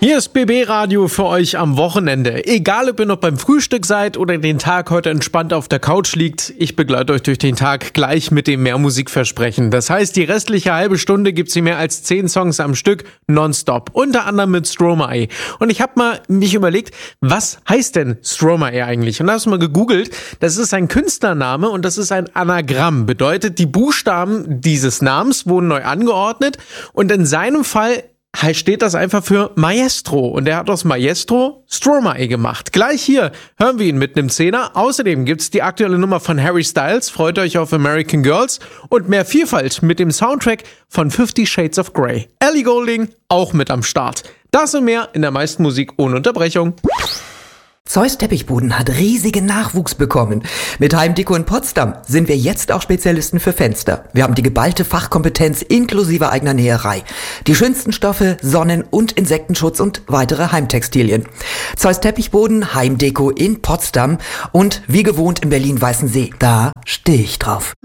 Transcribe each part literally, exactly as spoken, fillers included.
Hier ist B B Radio für euch am Wochenende. Egal, ob ihr noch beim Frühstück seid oder den Tag heute entspannt auf der Couch liegt, ich begleite euch durch den Tag gleich mit dem Mehrmusikversprechen. Das heißt, die restliche halbe Stunde gibt's hier mehr als zehn Songs am Stück, nonstop. Unter anderem mit Stromae. Und ich habe mal mich überlegt, was heißt denn Stromae eigentlich? Und da habe ich mal gegoogelt. Das ist ein Künstlername und das ist ein Anagramm. Bedeutet, die Buchstaben dieses Namens wurden neu angeordnet und in seinem Fall steht das einfach für Maestro. Und er hat aus Maestro Stromae gemacht. Gleich hier hören wir ihn mit einem Zehner. Außerdem gibt's die aktuelle Nummer von Harry Styles. Freut euch auf American Girls. Und mehr Vielfalt mit dem Soundtrack von Fifty Shades of Grey. Ellie Goulding auch mit am Start. Das und mehr in der meisten Musik ohne Unterbrechung. Zeus Teppichboden hat riesigen Nachwuchs bekommen. Mit Heimdeko in Potsdam sind wir jetzt auch Spezialisten für Fenster. Wir haben die geballte Fachkompetenz inklusive eigener Näherei. Die schönsten Stoffe, Sonnen- und Insektenschutz und weitere Heimtextilien. Zeus Teppichboden, Heimdeko in Potsdam und wie gewohnt in Berlin-Weißensee. Da stehe ich drauf.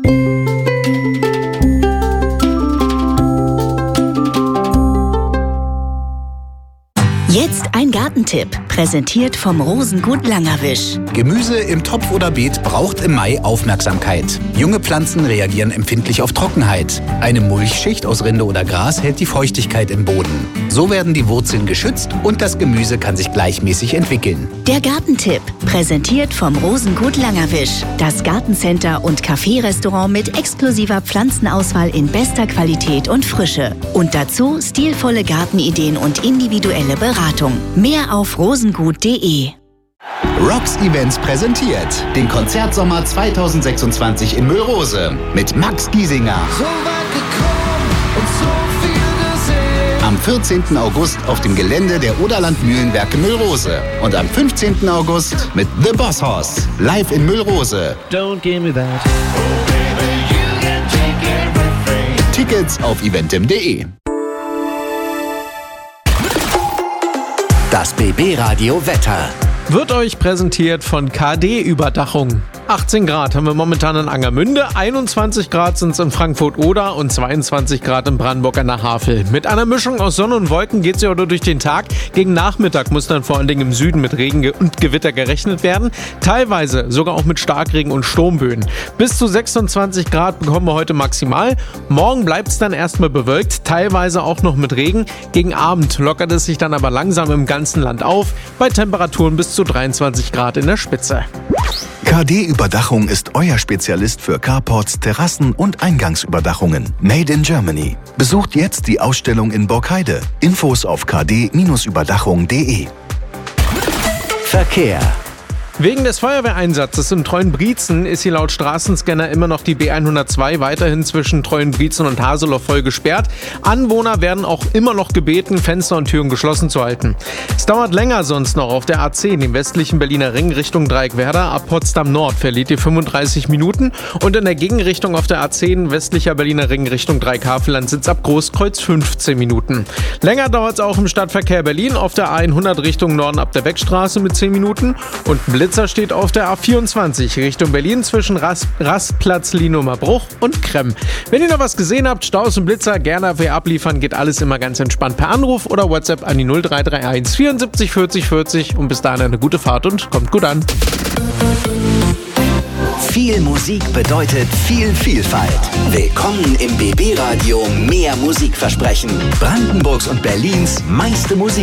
Jetzt ein Gartentipp, präsentiert vom Rosengut Langerwisch. Gemüse im Topf oder Beet braucht im Mai Aufmerksamkeit. Junge Pflanzen reagieren empfindlich auf Trockenheit. Eine Mulchschicht aus Rinde oder Gras hält die Feuchtigkeit im Boden. So werden die Wurzeln geschützt und das Gemüse kann sich gleichmäßig entwickeln. Der Gartentipp, präsentiert vom Rosengut Langerwisch. Das Gartencenter und Café-Restaurant mit exklusiver Pflanzenauswahl in bester Qualität und Frische. Und dazu stilvolle Gartenideen und individuelle Beratung. Mehr auf rosengut punkt de. Rocks Events präsentiert den Konzertsommer zwanzig sechsundzwanzig in Müllrose mit Max Giesinger. So weit gekommen und so viel gesehen. Am vierzehnten August auf dem Gelände der Oderland Mühlenwerke Müllrose. Und am fünfzehnten August mit The Boss Hoss live in Müllrose. Don't give me that. Oh baby, you can take everything. Tickets auf eventim punkt de. Das B B Radio Wetter. Wird euch präsentiert von K D-Überdachung. achtzehn Grad haben wir momentan in Angermünde, einundzwanzig Grad sind es in Frankfurt-Oder und zweiundzwanzig Grad in Brandenburg an der Havel. Mit einer Mischung aus Sonne und Wolken geht es ja heute durch den Tag. Gegen Nachmittag muss dann vor allen Dingen im Süden mit Regen und Gewitter gerechnet werden. Teilweise sogar auch mit Starkregen und Sturmböen. Bis zu sechsundzwanzig Grad bekommen wir heute maximal. Morgen bleibt es dann erstmal bewölkt, teilweise auch noch mit Regen. Gegen Abend lockert es sich dann aber langsam im ganzen Land auf, bei Temperaturen bis zu dreiundzwanzig Grad in der Spitze. K D-Überdachung ist euer Spezialist für Carports, Terrassen und Eingangsüberdachungen. Made in Germany. Besucht jetzt die Ausstellung in Borkheide. Infos auf k d Überdachung punkt de. Verkehr. Wegen des Feuerwehreinsatzes in Treuenbrietzen ist hier laut Straßenscanner immer noch die B hundertzwei weiterhin zwischen Treuenbrietzen und Haseloff voll gesperrt. Anwohner werden auch immer noch gebeten, Fenster und Türen geschlossen zu halten. Es dauert länger sonst noch auf der A zehn, im westlichen Berliner Ring Richtung Dreieckwerder. Ab Potsdam Nord verliert ihr fünfunddreißig Minuten und in der Gegenrichtung auf der A zehn, westlicher Berliner Ring Richtung Dreieckhaveland, sitzt ab Großkreuz fünfzehn Minuten. Länger dauert es auch im Stadtverkehr Berlin auf der A hundert Richtung Norden ab der Beckstraße mit zehn Minuten und ein Blitzer steht auf der A vierundzwanzig Richtung Berlin zwischen Rast, Rastplatz Lienumer Bruch und Kremm. Wenn ihr noch was gesehen habt, Staus und Blitzer, gerne dafür abliefern, geht alles immer ganz entspannt per Anruf oder WhatsApp an die null drei drei eins vierundsiebzig vierzig vierzig und bis dahin eine gute Fahrt und kommt gut an. Viel Musik bedeutet viel Vielfalt. Willkommen im B B Radio Mehr Musikversprechen. Brandenburgs und Berlins meiste Musik.